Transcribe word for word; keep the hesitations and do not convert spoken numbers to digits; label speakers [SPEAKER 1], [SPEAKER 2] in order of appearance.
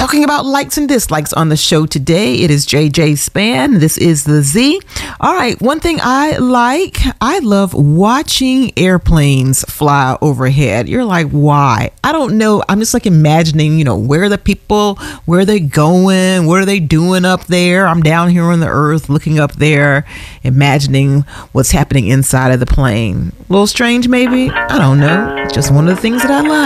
[SPEAKER 1] talking about likes and dislikes on the show today. It is J J Span. This is the Z. All right. One thing I like, I love watching airplanes fly overhead. You're like, why? I don't know. I'm just like imagining, you know, where are the people, where are they going? What are they doing up there? I'm down here on the earth looking up there, imagining what's happening inside of the plane. A little strange, maybe? I don't know. Just one of the things that I like.